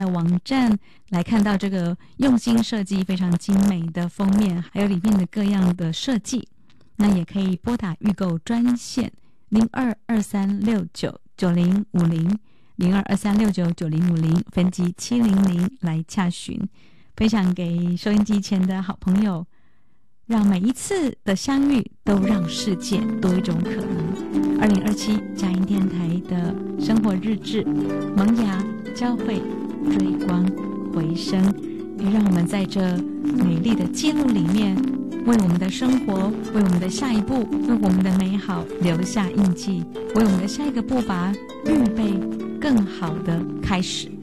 网站来看到这个用心设计、非常精美的封面，还有里面的各样的设计。那也可以拨打预购专线0223699050，0223699050，分机700来洽询。分享给收音机前的好朋友，让每一次的相遇都让世界多一种可能。2027佳音电台的生活日志，萌芽、交汇、追光、回声，也让我们在这美丽的记录里面，为我们的生活，为我们的下一步，为我们的美好留下印记，为我们的下一个步伐预备更好的开始。